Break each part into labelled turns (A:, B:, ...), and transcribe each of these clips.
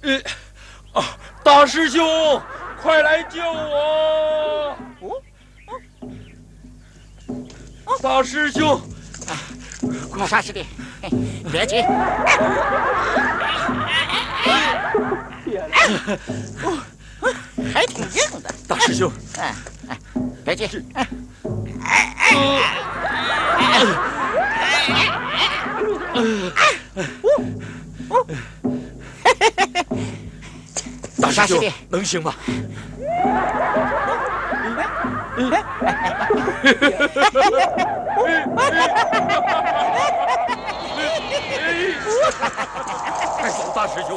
A: 大师兄，快来救我！大师兄，
B: 快！沙师弟，别急。还挺硬的。
A: 大师兄，
B: 别急。
A: 大师兄，能行吗？快走，大师兄！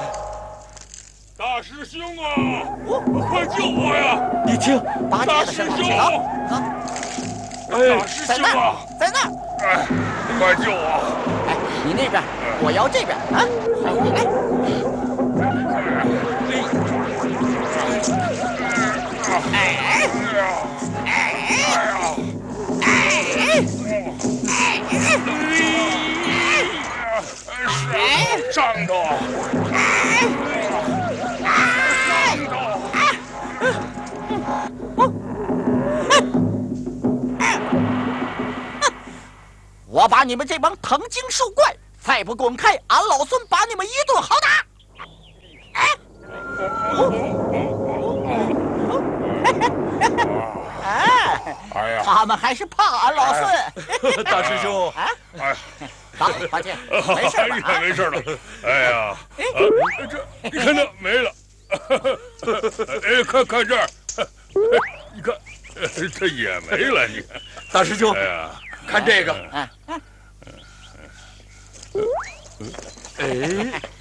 C: 大师兄啊，快救我呀！
A: 你听，
C: 大师兄！大师兄啊，
B: 在那儿！
C: 哎，快救我！
B: 哎，你那边，我摇这边啊！你来。
C: 上头！
B: 我把你们这帮藤精树怪，再不滚开，俺老孙把你们一顿好打！
C: 哎呀，
B: 他们还是怕俺老孙。
A: 大师兄，
C: 哎，
B: 好，抱歉，没事吧？
C: 没事了。哎呀，这你看这没了。哎，看这儿，你看这也没了。你看，
A: 大师兄，
C: 哎呀，
A: 看这个。